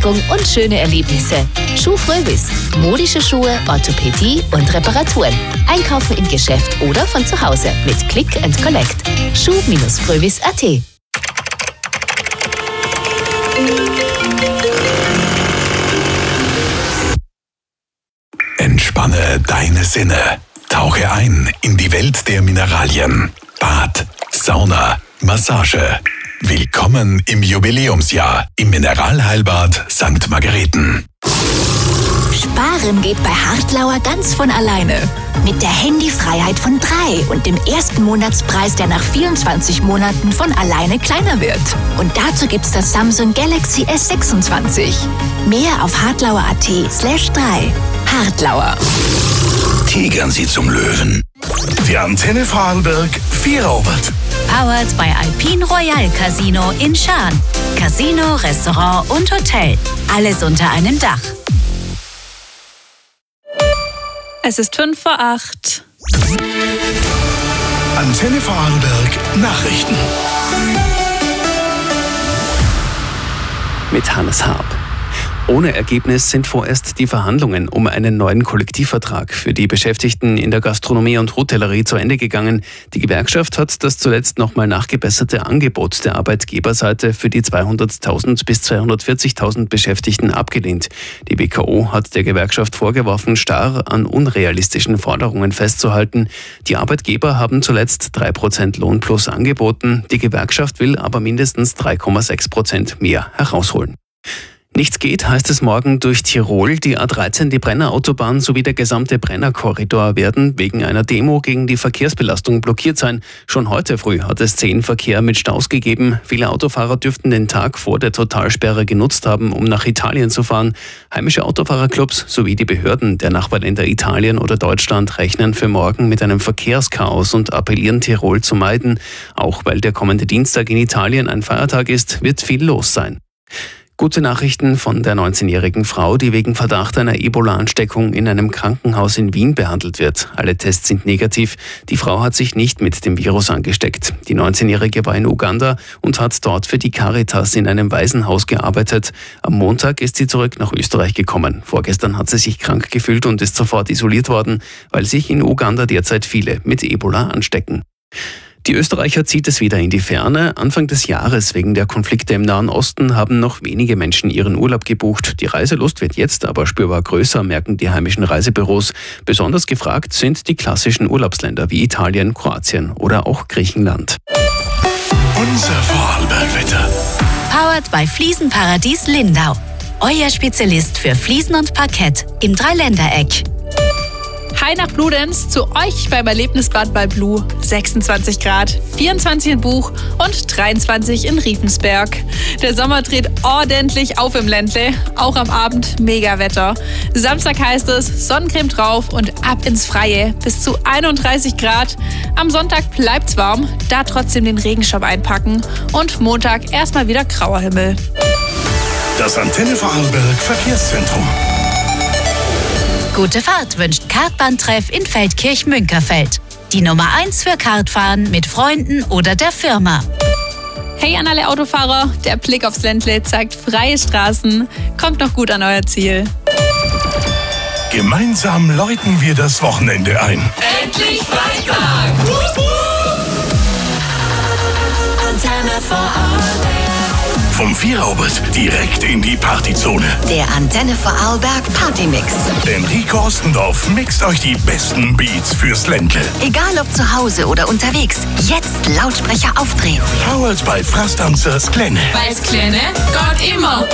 Abdeckung und schöne Erlebnisse. Schuh Fröbis. Modische Schuhe, Orthopädie und Reparaturen. Einkaufen im Geschäft oder von zu Hause mit Click and Collect. Schuh-Fröbis.at. Entspanne deine Sinne. Tauche ein in die Welt der Mineralien. Bad, Sauna, Massage. Willkommen im Jubiläumsjahr im Mineralheilbad St. Margareten. Sparen geht bei Hartlauer ganz von alleine. Mit der Handyfreiheit von 3 und dem ersten Monatspreis, der nach 24 Monaten von alleine kleiner wird. Und dazu gibt's das Samsung Galaxy S26. Mehr auf hartlauer.at/3. Hartlauer. Tigern Sie zum Löwen. Die Antenne Vorarlberg Vierobert. Powered by Alpine Royal Casino in Schaan. Casino, Restaurant und Hotel. Alles unter einem Dach. Es ist 7:55. Antenne Vorarlberg Nachrichten. Mit Hannes Harp. Ohne Ergebnis sind vorerst die Verhandlungen um einen neuen Kollektivvertrag für die Beschäftigten in der Gastronomie und Hotellerie zu Ende gegangen. Die Gewerkschaft hat das zuletzt nochmal nachgebesserte Angebot der Arbeitgeberseite für die 200.000 bis 240.000 Beschäftigten abgelehnt. Die WKO hat der Gewerkschaft vorgeworfen, starr an unrealistischen Forderungen festzuhalten. Die Arbeitgeber haben zuletzt 3% Lohnplus angeboten. Die Gewerkschaft will aber mindestens 3,6% mehr herausholen. Nichts geht, heißt es morgen durch Tirol. Die A13, die Brenner-Autobahn sowie der gesamte Brenner-Korridor werden wegen einer Demo gegen die Verkehrsbelastung blockiert sein. Schon heute früh hat es 10 Verkehr mit Staus gegeben. Viele Autofahrer dürften den Tag vor der Totalsperre genutzt haben, um nach Italien zu fahren. Heimische Autofahrerclubs sowie die Behörden der Nachbarländer Italien oder Deutschland rechnen für morgen mit einem Verkehrschaos und appellieren, Tirol zu meiden. Auch weil der kommende Dienstag in Italien ein Feiertag ist, wird viel los sein. Gute Nachrichten von der 19-jährigen Frau, die wegen Verdacht einer Ebola-Ansteckung in einem Krankenhaus in Wien behandelt wird. Alle Tests sind negativ. Die Frau hat sich nicht mit dem Virus angesteckt. Die 19-jährige war in Uganda und hat dort für die Caritas in einem Waisenhaus gearbeitet. Am Montag ist sie zurück nach Österreich gekommen. Vorgestern hat sie sich krank gefühlt und ist sofort isoliert worden, weil sich in Uganda derzeit viele mit Ebola anstecken. Die Österreicher zieht es wieder in die Ferne. Anfang des Jahres wegen der Konflikte im Nahen Osten haben noch wenige Menschen ihren Urlaub gebucht. Die Reiselust wird jetzt aber spürbar größer, merken die heimischen Reisebüros. Besonders gefragt sind die klassischen Urlaubsländer wie Italien, Kroatien oder auch Griechenland. Unser Vorarlbergwetter. Powered by Fliesenparadies Lindau. Euer Spezialist für Fliesen und Parkett im Dreiländereck. Hi nach Bludenz zu euch beim Erlebnisbad bei Blue. 26 Grad, 24 in Buch und 23 in Riefensberg. Der Sommer dreht ordentlich auf im Ländle, auch am Abend mega Wetter. Samstag heißt es Sonnencreme drauf und ab ins Freie bis zu 31 Grad. Am Sonntag bleibt's warm, da trotzdem den Regenschirm einpacken und Montag erstmal wieder grauer Himmel. Das Antenne Vorarlberg Verkehrszentrum. Gute Fahrt wünscht Kartbahntreff in Feldkirch-Münkerfeld. Die Nummer 1 für Kartfahren mit Freunden oder der Firma. Hey an alle Autofahrer, der Blick aufs Ländle zeigt freie Straßen. Kommt noch gut an euer Ziel. Gemeinsam läuten wir das Wochenende ein. Endlich Freitag! Antenne Vorarlberg. Vom Vierobert direkt in die Partyzone. Der Antenne Vorarlberg Partymix. Enrico Ostendorf mixt euch die besten Beats fürs Ländle. Egal ob zu Hause oder unterwegs, jetzt Lautsprecher aufdrehen. Powered by Frastanzers Klenne. Weil's Kleine geht immer.